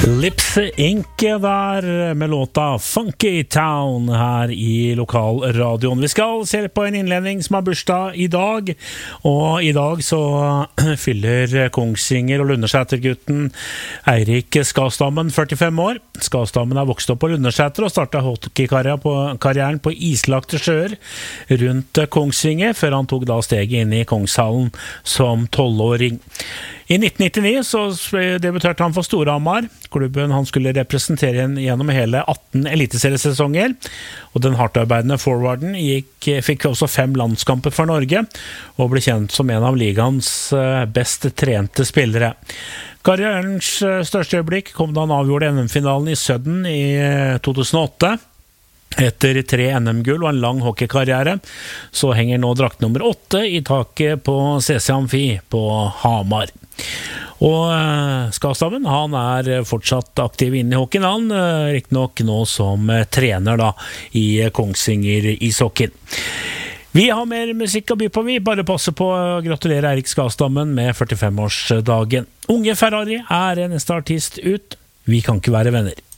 Lips Inc. der med låta Funky Town her i lokalradioen. Vi skal se på en innledning som har bursdag i dag, og i dag så fyller Kongsvinger og Lundersæter-gutten Eirik Skastammen 45 år. Skastammen er vokst opp på Lundersæter og startet hockeykarrieren på islagte sjøer rundt Kongsvinger, før han tok da steget inn i Kongshallen som 12-åring. I 1999 så debuterte han for Storhamar, klubben han skulle representere gjennom hele 18 eliteseriesesonger, og den hardtarbeidende forwarden fikk også 5 landskamper for Norge, og ble kjent som en av ligaens best trente spillere. Karrierens største øyeblikk kom da han avgjorde NM-finalen i Sudden i 2008. Etter 3 NM-gull og en lang hockeykarriere, så henger nå drakt nummer 8 i taket på CC Amfi på Hamar. Og Skastammen, han er fortsatt aktiv inne i hockeyen, han riktig nok nå som trener da i Kongsvinger ishockeyen. Vi har mer musikk å by på, vi bare passer på å gratulere Eirik Skastammen med 45-årsdagen. Unge Ferrari er neste artist ut, vi kan ikke være venner.